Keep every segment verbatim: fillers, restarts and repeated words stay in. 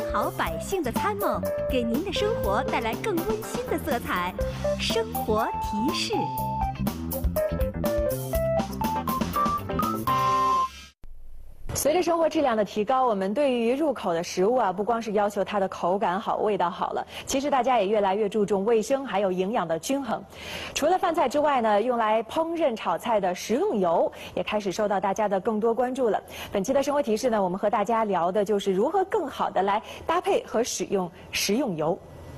好百姓的参谋，给您的生活带来更温馨的色彩。生活提示。 随着生活质量的提高，我们对于入口的食物啊，不光是要求它的口感好、味道好了，其实大家也越来越注重卫生还有营养的均衡。除了饭菜之外呢，用来烹饪炒菜的食用油也开始受到大家的更多关注了。本期的生活提示呢，我们和大家聊的就是如何更好的来搭配和使用食用油。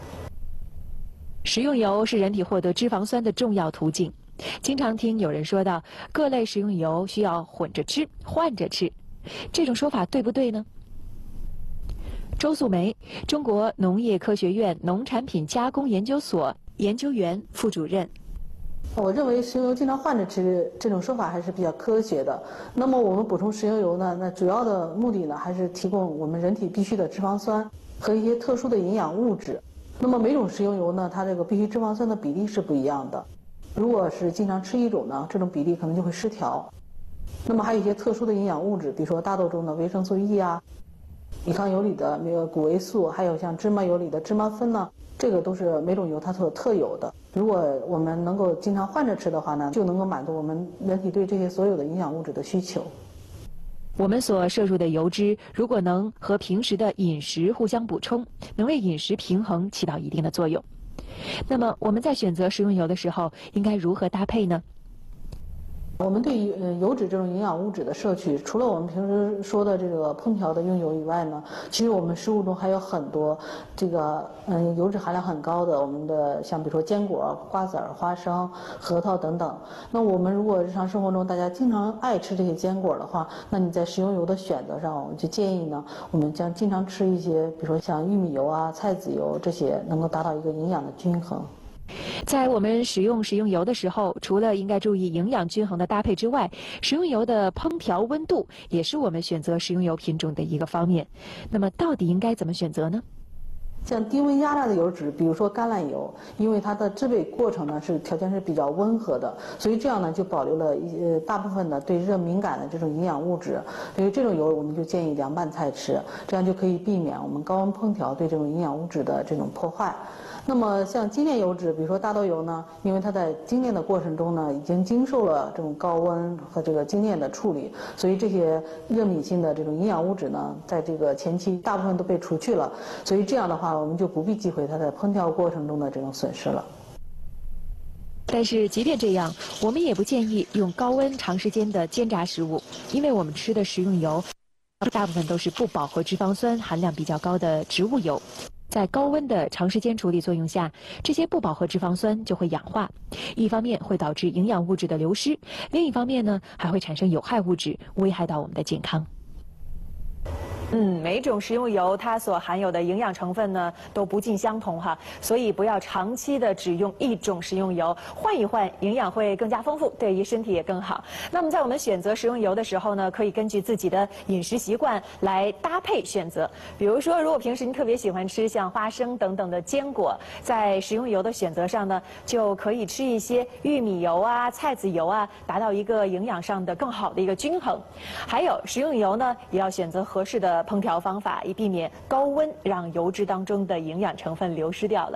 食用油是人体获得脂肪酸的重要途径，经常听有人说到，各类食用油需要混着吃、换着吃。这种说法对不对呢？周素梅，中国农业科学院农产品加工研究所研究员、副主任。 我认为食用油经常换着吃这种说法还是比较科学的。那么我们补充食用油呢，那主要的目的呢，还是提供我们人体必需的脂肪酸和一些特殊的营养物质。那么每种食用油呢，它这个必需脂肪酸的比例是不一样的。如果是经常吃一种呢，这种比例可能就会失调。那么还有一些特殊的营养物质，比如说大豆中的维生素 E 啊，米糠油里的那个谷维素，还有像芝麻油里的芝麻酚呢，这个都是每种油它所特有的。如果我们能够经常换着吃的话呢，就能够满足我们人体对这些所有的营养物质的需求。 我们所摄入的油脂，如果能和平时的饮食互相补充，能为饮食平衡起到一定的作用。那么我们在选择食用油的时候，应该如何搭配呢？ 我们对于呃油脂这种营养物质的摄取，除了我们平时说的这个烹调的用油以外呢，其实我们食物中还有很多这个嗯油脂含量很高的，我们的像比如说坚果、瓜子儿、花生、核桃等等。那我们如果日常生活中大家经常爱吃这些坚果的话，那你在食用油的选择上，我们就建议呢，我们将经常吃一些，比如说像玉米油啊、菜籽油这些，能够达到一个营养的均衡。 在我们使用食用油的时候，除了应该注意营养均衡的搭配之外，食用油的烹调温度也是我们选择食用油品种的一个方面。那么到底应该怎么选择呢？ 像低温压榨的油脂，比如说橄榄油，因为它的制备过程呢是条件是比较温和的，所以这样呢就保留了一呃大部分的对热敏感的这种营养物质。所以这种油我们就建议凉拌菜吃，这样就可以避免我们高温烹调对这种营养物质的这种破坏。那么像精炼油脂，比如说大豆油呢，因为它在精炼的过程中呢，已经经受了这种高温和这个精炼的处理，所以这些热敏性的这种营养物质呢，在这个前期大部分都被除去了，所以这样的话，我们就不必忌讳它在烹调过程中的这种损失了。 但是即便这样，我们也不建议用高温长时间的煎炸食物，因为我们吃的食用油大部分都是不饱和脂肪酸含量比较高的植物油。在高温的长时间处理作用下，这些不饱和脂肪酸就会氧化，一方面会导致营养物质的流失，另一方面呢，还会产生有害物质，危害到我们的健康。嗯，每种食用油它所含有的营养成分呢都不尽相同哈，所以不要长期的只用一种食用油，换一换，营养会更加丰富，对于身体也更好。那么在我们选择食用油的时候呢，可以根据自己的饮食习惯来搭配选择。比如说，如果平时你特别喜欢吃像花生等等的坚果，在食用油的选择上呢，就可以吃一些玉米油啊、菜籽油啊，达到一个营养上的更好的一个均衡。还有食用油呢，也要选择合适的烹调方法，以避免高温让油脂当中的营养成分流失掉了。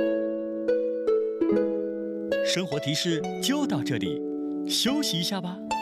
生活提示就到这里，休息一下吧。